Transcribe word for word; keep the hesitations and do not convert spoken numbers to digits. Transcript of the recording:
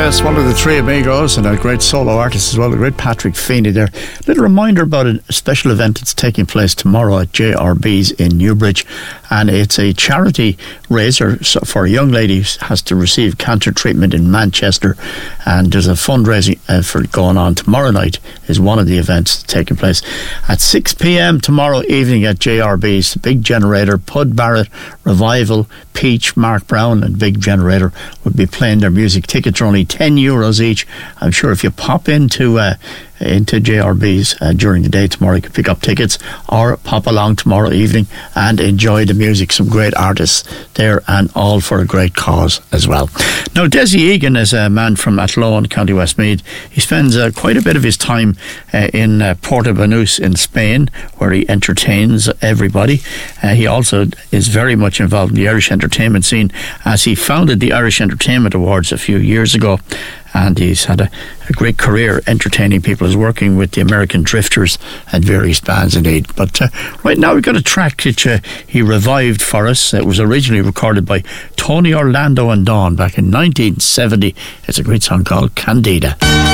yes, one of the three amigos and a great solo artist as well, the great Patrick Feeney there. A little reminder about a special event that's taking place tomorrow at J R B's in Newbridge, and it's a charity raiser for a young lady who has to receive cancer treatment in Manchester, and there's a fundraising effort going on tomorrow night is one of the events taking place at six p.m. tomorrow evening at J R B's. Big Generator, Pud Barrett, Revival, Peach, Mark Brown and Big Generator would be playing their music. Tickets are only ten euros each. I'm sure if you pop into uh, into J R B's uh, during the day tomorrow, you can pick up tickets or pop along tomorrow evening and enjoy the music. Some great artists there, and all for a great cause as well. Now, Desi Egan is a man from Athlone, County Westmeath. He spends uh, quite a bit of his time uh, in uh, Portobanús in Spain, where he entertains everybody. Uh, he also is very much involved in the Irish entertainment scene, as he founded the Irish Entertainment Awards a few years ago, and he's had a, a great career entertaining people. He's working with the American Drifters and various bands indeed. But uh, right now we've got a track which uh, he revived for us. It was originally recorded by Tony Orlando and Dawn back in nineteen seventy. It's a great song called Candida.